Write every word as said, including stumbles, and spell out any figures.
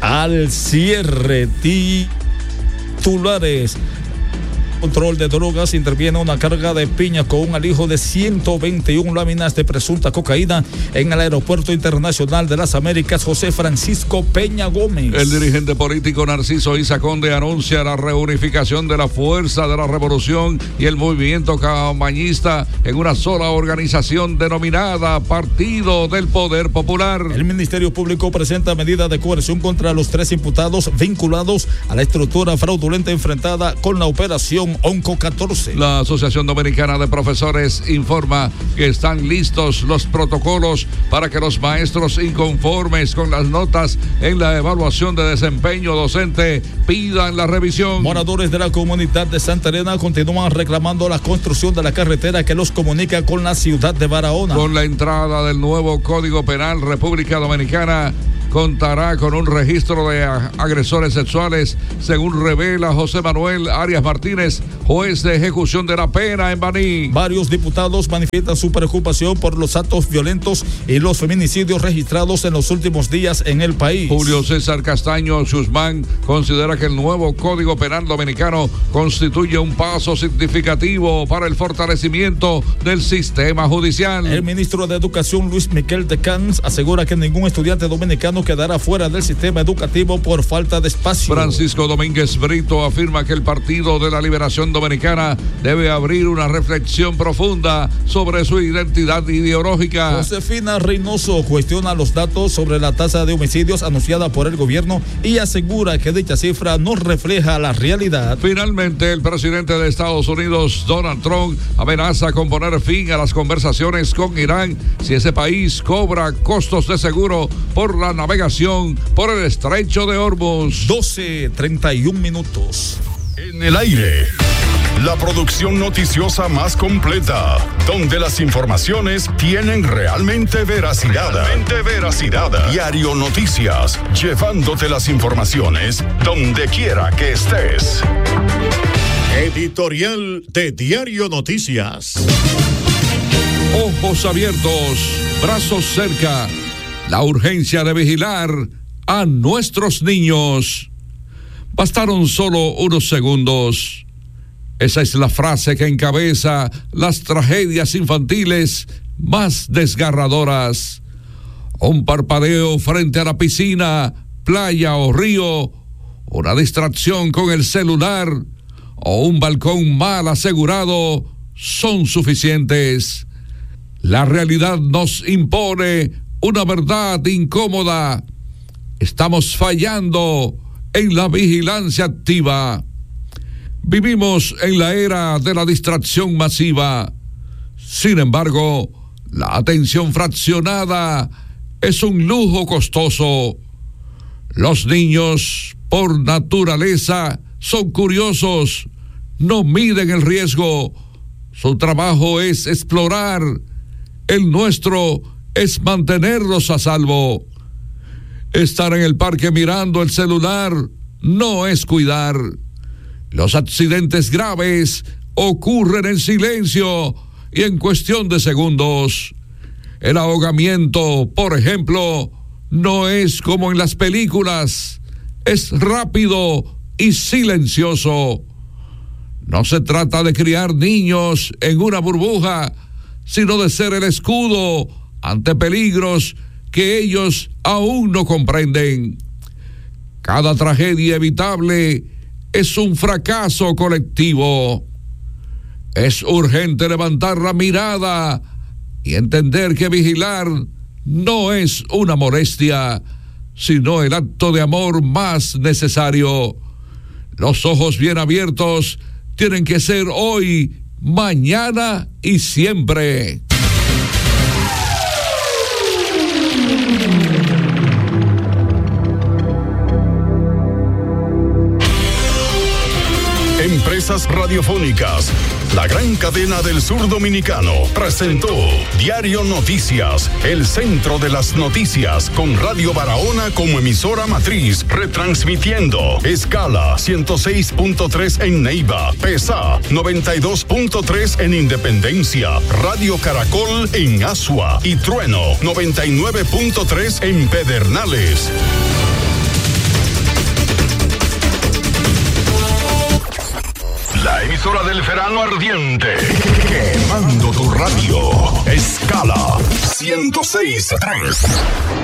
al cierre. Titulares. Control de drogas, interviene una carga de piña con un alijo de ciento veintiuna láminas de presunta cocaína en el Aeropuerto Internacional de las Américas José Francisco Peña Gómez. El dirigente político Narciso Isa Conde anuncia la reunificación de la Fuerza de la Revolución y el Movimiento Camañista en una sola organización denominada Partido del Poder Popular. El Ministerio Público presenta medida de coerción contra los tres imputados vinculados a la estructura fraudulenta enfrentada con la operación Onco catorce. La Asociación Dominicana de Profesores informa que están listos los protocolos para que los maestros inconformes con las notas en la evaluación de desempeño docente pidan la revisión. Moradores de la comunidad de Santa Elena continúan reclamando la construcción de la carretera que los comunica con la ciudad de Barahona. Con la entrada del nuevo Código Penal, República Dominicana contará con un registro de agresores sexuales, según revela José Manuel Arias Martínez, juez de ejecución de la pena en Baní. Varios diputados manifiestan su preocupación por los actos violentos y los feminicidios registrados en los últimos días en el país. Julio César Castaño Guzmán considera que el nuevo Código Penal Dominicano constituye un paso significativo para el fortalecimiento del sistema judicial. El ministro de Educación, Luis Miquel de Cans, asegura que ningún estudiante dominicano quedará fuera del sistema educativo por falta de espacio. Francisco Domínguez Brito afirma que el Partido de la Liberación Dominicana debe abrir una reflexión profunda sobre su identidad ideológica. Josefina Reynoso cuestiona los datos sobre la tasa de homicidios anunciada por el gobierno y asegura que dicha cifra no refleja la realidad. Finalmente, el presidente de Estados Unidos, Donald Trump, amenaza con poner fin a las conversaciones con Irán si ese país cobra costos de seguro por la navegación por el estrecho de Hormuz. doce treinta y un minutos. En el aire, la producción noticiosa más completa, donde las informaciones tienen realmente veracidad. Realmente veracidad. Diario Noticias, llevándote las informaciones donde quiera que estés. Editorial de Diario Noticias. Ojos abiertos, brazos cerca. La urgencia de vigilar a nuestros niños. Bastaron solo unos segundos. Esa es la frase que encabeza las tragedias infantiles más desgarradoras. Un parpadeo frente a la piscina, playa o río, una distracción con el celular o un balcón mal asegurado son suficientes. La realidad nos impone una verdad incómoda. Estamos fallando en la vigilancia activa. Vivimos en la era de la distracción masiva. Sin embargo, la atención fraccionada es un lujo costoso. Los niños, por naturaleza, son curiosos, no miden el riesgo. Su trabajo es explorar. El nuestro es mantenerlos a salvo. Estar en el parque mirando el celular no es cuidar. Los accidentes graves ocurren en silencio y en cuestión de segundos. El ahogamiento, por ejemplo, no es como en las películas, es rápido y silencioso. No se trata de criar niños en una burbuja, sino de ser el escudo ante peligros que ellos aún no comprenden. Cada tragedia evitable es un fracaso colectivo. Es urgente levantar la mirada y entender que vigilar no es una molestia, sino el acto de amor más necesario. Los ojos bien abiertos tienen que ser hoy, mañana y siempre. Empresas Radiofónicas, la gran cadena del sur dominicano, presentó Diario Noticias, el centro de las noticias, con Radio Barahona como emisora matriz, retransmitiendo escala ciento seis punto tres en Neiva, PESA noventa y dos punto tres en Independencia, Radio Caracol en Asua y Trueno noventa y nueve punto tres en Pedernales. emisora del verano ardiente. Quemando tu radio. Escala ciento seis punto tres.